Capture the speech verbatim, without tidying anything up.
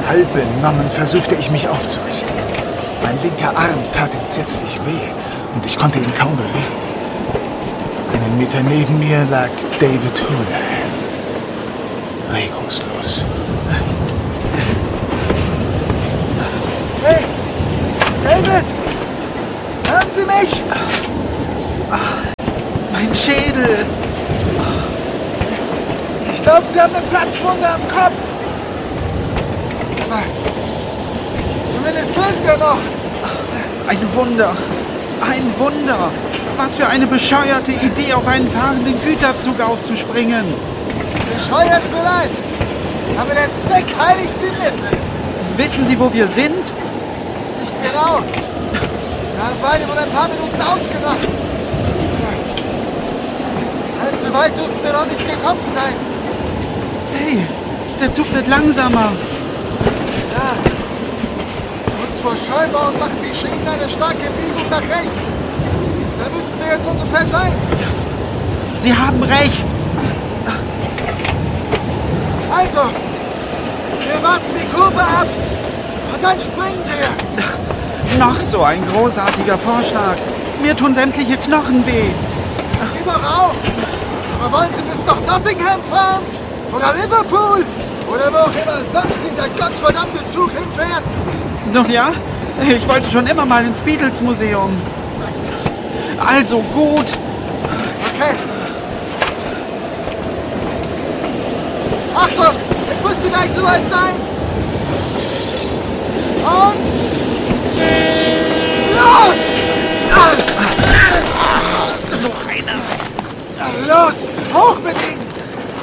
Halb benommen versuchte ich mich aufzurichten. Mein linker Arm tat entsetzlich weh und ich konnte ihn kaum bewegen. Einen Meter neben mir lag David Houlihan. Regungslos. Hey! David! Hören Sie mich? Mein Schädel! Ich glaube, Sie haben eine Platzwunde am Kopf. Aber zumindest leben wir noch. Ein Wunder! Ein Wunder! Was für eine bescheuerte Idee, auf einen fahrenden Güterzug aufzuspringen! Bescheuert vielleicht, aber der Zweck heiligt die Mittel. Wissen Sie, wo wir sind? Nicht genau. Wir haben beide wohl ein paar Minuten ausgemacht. Allzu weit dürften wir noch nicht gekommen sein. Hey, der Zug wird langsamer. Ja. Kurz vor Scheubaum machen die Schienen eine starke Biegung nach rechts. Da müssten wir jetzt ungefähr sein. Sie haben recht. Also, wir warten die Kurve ab und dann springen wir. Noch so ein großartiger Vorschlag. Mir tun sämtliche Knochen weh. Geht doch auch. Aber wollen Sie bis nach Nottingham fahren? Oder Liverpool? Oder wo auch immer sonst dieser gottverdammte Zug hinfährt? Doch ja, ich wollte schon immer mal ins Beatles-Museum. Also gut. Okay. Achtung, es müsste gleich soweit sein. Und los! So einer. Los, hoch mit ihm!